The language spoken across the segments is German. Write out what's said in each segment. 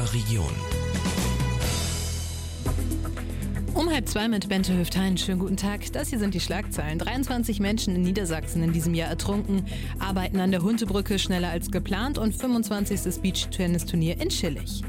unserer Region. Um 1:30 mit Bente Hüft-Hein. Schönen guten Tag. Das hier sind die Schlagzeilen. 23 Menschen in Niedersachsen in diesem Jahr ertrunken, arbeiten an der Huntebrücke schneller als geplant und 25. Beach-Tennis-Turnier in Schillig.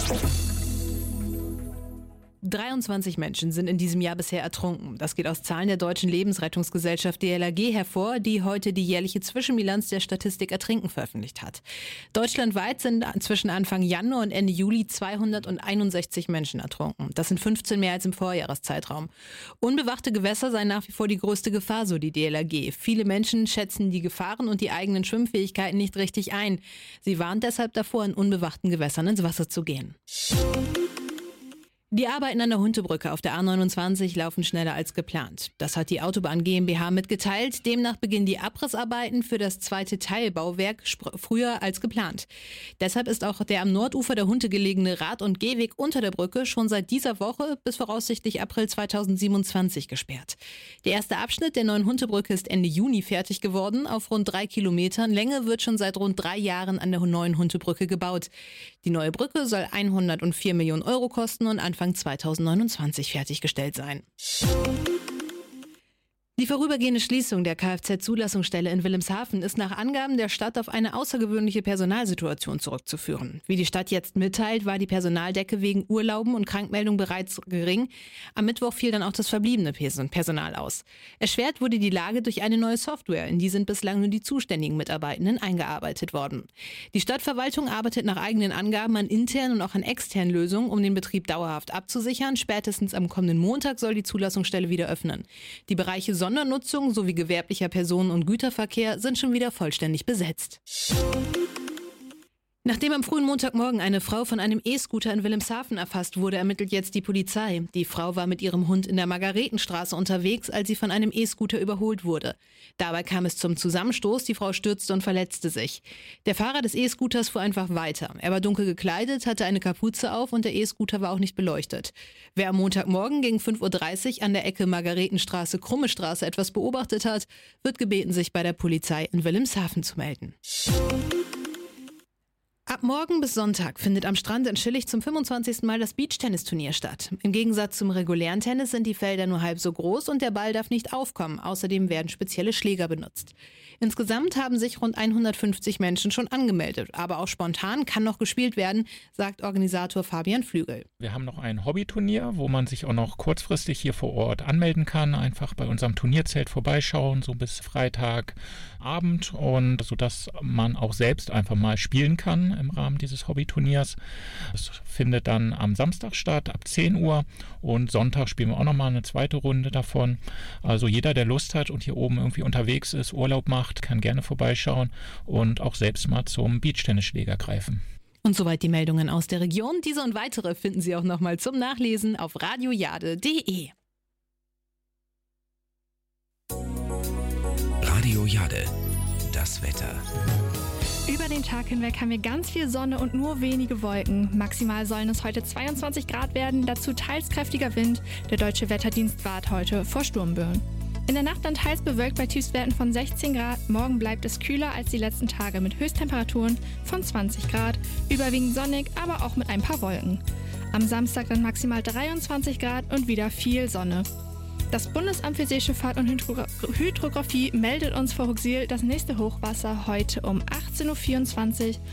23 Menschen sind in diesem Jahr bisher ertrunken. Das geht aus Zahlen der Deutschen Lebensrettungsgesellschaft DLRG hervor, die heute die jährliche Zwischenbilanz der Statistik Ertrinken veröffentlicht hat. Deutschlandweit sind zwischen Anfang Januar und Ende Juli 261 Menschen ertrunken. Das sind 15 mehr als im Vorjahreszeitraum. Unbewachte Gewässer seien nach wie vor die größte Gefahr, so die DLRG. Viele Menschen schätzen die Gefahren und die eigenen Schwimmfähigkeiten nicht richtig ein. Sie warnt deshalb davor, in unbewachten Gewässern ins Wasser zu gehen. Die Arbeiten an der Huntebrücke auf der A29 laufen schneller als geplant. Das hat die Autobahn GmbH mitgeteilt. Demnach beginnen die Abrissarbeiten für das zweite Teilbauwerk früher als geplant. Deshalb ist auch der am Nordufer der Hunte gelegene Rad- und Gehweg unter der Brücke schon seit dieser Woche bis voraussichtlich April 2027 gesperrt. Der erste Abschnitt der neuen Huntebrücke ist Ende Juni fertig geworden. Auf rund 3 Kilometern Länge wird schon seit rund 3 Jahren an der neuen Huntebrücke gebaut. Die neue Brücke soll 104 Millionen Euro kosten und Anfang 2029 fertiggestellt sein. Die vorübergehende Schließung der Kfz-Zulassungsstelle in Wilhelmshaven ist nach Angaben der Stadt auf eine außergewöhnliche Personalsituation zurückzuführen. Wie die Stadt jetzt mitteilt, war die Personaldecke wegen Urlauben und Krankmeldungen bereits gering. Am Mittwoch fiel dann auch das verbliebene Personal aus. Erschwert wurde die Lage durch eine neue Software, in die sind bislang nur die zuständigen Mitarbeitenden eingearbeitet worden. Die Stadtverwaltung arbeitet nach eigenen Angaben an internen und auch an externen Lösungen, um den Betrieb dauerhaft abzusichern. Spätestens am kommenden Montag soll die Zulassungsstelle wieder öffnen. Die Bereiche Sondernutzung sowie gewerblicher Personen- und Güterverkehr sind schon wieder vollständig besetzt. Nachdem am frühen Montagmorgen eine Frau von einem E-Scooter in Wilhelmshaven erfasst wurde, ermittelt jetzt die Polizei. Die Frau war mit ihrem Hund in der Margaretenstraße unterwegs, als sie von einem E-Scooter überholt wurde. Dabei kam es zum Zusammenstoß, die Frau stürzte und verletzte sich. Der Fahrer des E-Scooters fuhr einfach weiter. Er war dunkel gekleidet, hatte eine Kapuze auf und der E-Scooter war auch nicht beleuchtet. Wer am Montagmorgen gegen 5:30 Uhr an der Ecke Margaretenstraße-Krumme Straße etwas beobachtet hat, wird gebeten, sich bei der Polizei in Wilhelmshaven zu melden. Ab morgen bis Sonntag findet am Strand in Schillig zum 25. Mal das Beach-Tennis-Turnier statt. Im Gegensatz zum regulären Tennis sind die Felder nur halb so groß und der Ball darf nicht aufkommen. Außerdem werden spezielle Schläger benutzt. Insgesamt haben sich rund 150 Menschen schon angemeldet. Aber auch spontan kann noch gespielt werden, sagt Organisator Fabian Flügel. Wir haben noch ein Hobbyturnier, wo man sich auch noch kurzfristig hier vor Ort anmelden kann. Einfach bei unserem Turnierzelt vorbeischauen, so bis Freitagabend. Und sodass man auch selbst einfach mal spielen kann im Rahmen dieses Hobbyturniers. Das findet dann am Samstag statt, ab 10 Uhr. Und Sonntag spielen wir auch nochmal eine zweite Runde davon. Also jeder, der Lust hat und hier oben irgendwie unterwegs ist, Urlaub macht, kann gerne vorbeischauen und auch selbst mal zum Beachtennisschläger greifen. Und soweit die Meldungen aus der Region. Diese und weitere finden Sie auch nochmal zum Nachlesen auf radiojade.de. Radio Jade, das Wetter. Über den Tag hinweg haben wir ganz viel Sonne und nur wenige Wolken. Maximal sollen es heute 22 Grad werden, dazu teils kräftiger Wind. Der Deutsche Wetterdienst warnt heute vor Sturmböen. In der Nacht dann teils bewölkt bei Tiefstwerten von 16 Grad. Morgen bleibt es kühler als die letzten Tage mit Höchsttemperaturen von 20 Grad. Überwiegend sonnig, aber auch mit ein paar Wolken. Am Samstag dann maximal 23 Grad und wieder viel Sonne. Das Bundesamt für Seeschifffahrt und Hydrographie meldet uns vor Huxil das nächste Hochwasser heute um 18:24 Uhr